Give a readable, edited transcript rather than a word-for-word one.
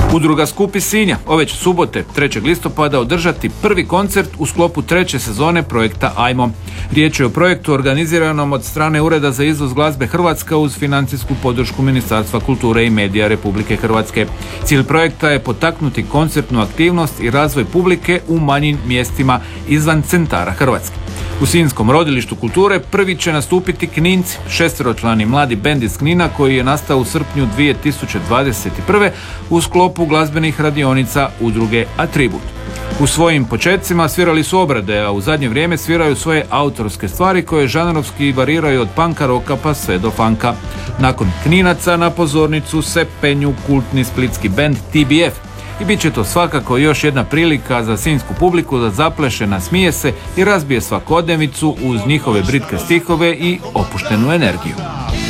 Udruga Skupi Sinja ove će subote 3. listopada održati prvi koncert u sklopu 3. sezone projekta Ajmo. Riječ je o projektu organiziranom od strane Ureda za izvoz glazbe Hrvatska uz financijsku podršku Ministarstva kulture i medija Republike Hrvatske. Cilj projekta je potaknuti koncertnu aktivnost i razvoj publike u manjim mjestima izvan centara Hrvatske. U Sinjskom rodilištu kulture prvi će nastupiti Kninci, 6-člani mladi bend iz Knina koji je nastao u srpnju 2021. u sklopu glazbenih radionica udruge Atribut. U svojim početcima svirali su obrade, a u zadnje vrijeme sviraju svoje autorske stvari koje žanrovski variraju od punka roka pa sve do funka. Nakon Kninaca na pozornicu se penju kultni splitski bend TBF. I bit će to svakako još jedna prilika za sinjsku publiku da zapleše, nasmije se i razbije svakodnevicu uz njihove britke stihove i opuštenu energiju.